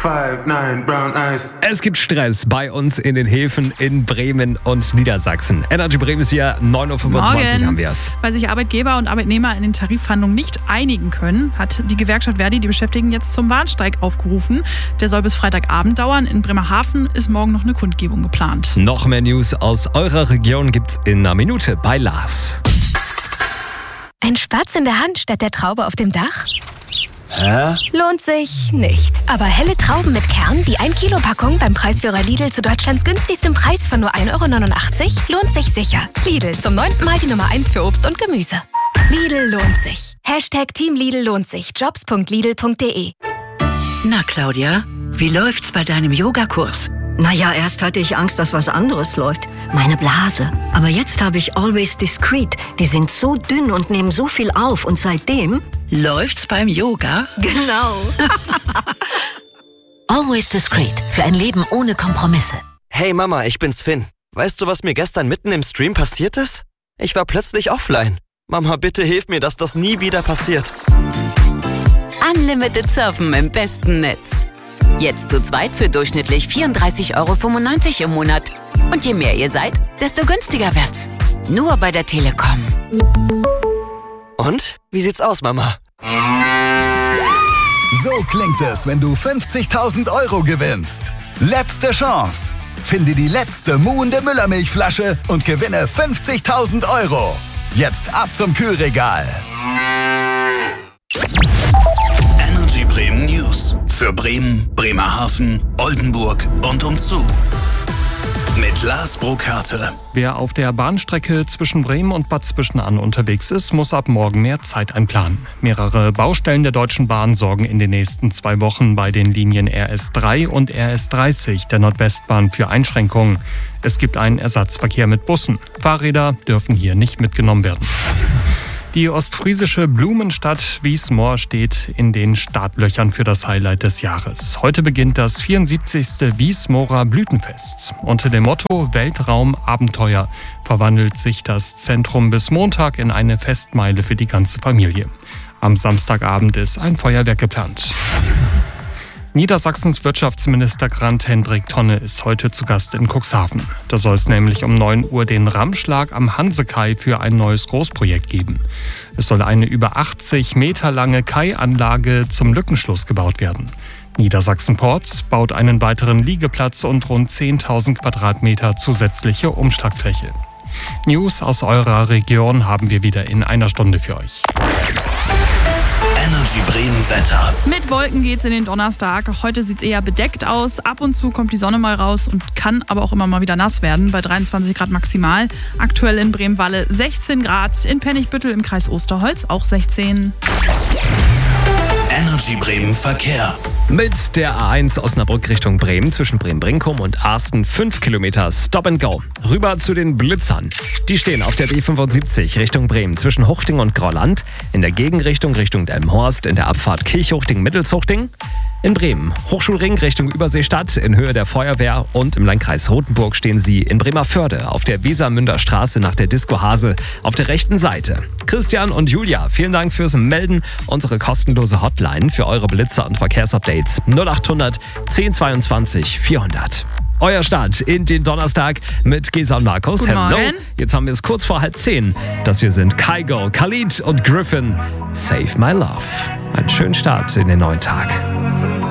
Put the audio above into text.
5'9", brown eyes. Es gibt Stress bei uns in den Häfen in Bremen und Niedersachsen. Energy Bremen ist hier, 9.25 Uhr haben wir es. Weil sich Arbeitgeber und Arbeitnehmer in den Tarifverhandlungen nicht einigen können, hat die Gewerkschaft Verdi die Beschäftigten jetzt zum Warnstreik aufgerufen. Der soll bis Freitagabend dauern. In Bremerhaven ist morgen noch eine Kundgebung geplant. Noch mehr News aus eurer Region gibt's in einer Minute bei Lars. Ein Spatz in der Hand statt der Traube auf dem Dach? Hä? Lohnt sich nicht. Aber helle Trauben mit Kern, die 1-Kilo-Packung beim Preisführer Lidl zu Deutschlands günstigstem Preis von nur 1,89 € lohnt sich sicher. Lidl, zum 9. Mal die Nummer 1 für Obst und Gemüse. Lidl lohnt sich. #Team Lidl lohnt sich. Jobs.lidl.de. Na, Claudia, wie läuft's bei deinem Yogakurs? Naja, erst hatte ich Angst, dass was anderes läuft. Meine Blase. Aber jetzt habe ich Always Discreet. Die sind so dünn und nehmen so viel auf. Und seitdem... Läuft's beim Yoga? Genau. Always Discreet. Für ein Leben ohne Kompromisse. Hey Mama, ich bin's Finn. Weißt du, was mir gestern mitten im Stream passiert ist? Ich war plötzlich offline. Mama, bitte hilf mir, dass das nie wieder passiert. Unlimited Surfen im besten Netz. Jetzt zu zweit für durchschnittlich 34,95 € im Monat. Und je mehr ihr seid, desto günstiger wird's. Nur bei der Telekom. Und? Wie sieht's aus, Mama? So klingt es, wenn du 50.000 € gewinnst. Letzte Chance. Finde die letzte muhende Müllermilchflasche und gewinne 50.000 €. Jetzt ab zum Kühlregal. Energy Bremen News. Für Bremen, Bremerhaven, Oldenburg und umzu. Mit Lars Brokarte. Wer auf der Bahnstrecke zwischen Bremen und Bad Zwischenahn unterwegs ist, muss ab morgen mehr Zeit einplanen. Mehrere Baustellen der Deutschen Bahn sorgen in den nächsten 2 Wochen bei den Linien RS3 und RS30 der Nordwestbahn für Einschränkungen. Es gibt einen Ersatzverkehr mit Bussen. Fahrräder dürfen hier nicht mitgenommen werden. Die ostfriesische Blumenstadt Wismar steht in den Startlöchern für das Highlight des Jahres. Heute beginnt das 74. Wismarer Blütenfest. Unter dem Motto Weltraumabenteuer verwandelt sich das Zentrum bis Montag in eine Festmeile für die ganze Familie. Am Samstagabend ist ein Feuerwerk geplant. Niedersachsens Wirtschaftsminister Grant-Hendrik Tonne ist heute zu Gast in Cuxhaven. Da soll es nämlich um 9 Uhr den Rammschlag am Hansekai für ein neues Großprojekt geben. Es soll eine über 80 Meter lange Kai-Anlage zum Lückenschluss gebaut werden. Niedersachsen Ports baut einen weiteren Liegeplatz und rund 10.000 Quadratmeter zusätzliche Umschlagfläche. News aus eurer Region haben wir wieder in einer Stunde für euch. Energy Bremen Wetter. Mit Wolken geht's in den Donnerstag. Heute sieht's eher bedeckt aus. Ab und zu kommt die Sonne mal raus und kann aber auch immer mal wieder nass werden. Bei 23 Grad maximal. Aktuell in Bremen-Walle 16 Grad. In Pennigbüttel im Kreis Osterholz auch 16. Energy Bremen Verkehr. Mit der A1 Osnabrück Richtung Bremen zwischen Bremen-Brinkum und Arsten 5 Kilometer Stop and Go. Rüber zu den Blitzern. Die stehen auf der B75 Richtung Bremen zwischen Huchting und Grolland. In der Gegenrichtung Richtung Delmenhorst in der Abfahrt Kirchhuchting-Mittelshuchting. In Bremen Hochschulring Richtung Überseestadt in Höhe der Feuerwehr und im Landkreis Rothenburg stehen sie in Bremerförde auf der Wesermünder Straße nach der Disco Hase auf der rechten Seite. Christian und Julia, vielen Dank fürs Melden. Unsere kostenlose Hotline für eure Blitzer und Verkehrsupdates 0800 1022 400. Euer Start in den Donnerstag mit Gesa und Markus. Guten Hello. Morgen. Jetzt haben wir es kurz vor 9:30. Das hier sind Kygo, Khalid und Griffin. Save My Love. Einen schönen Start in den neuen Tag.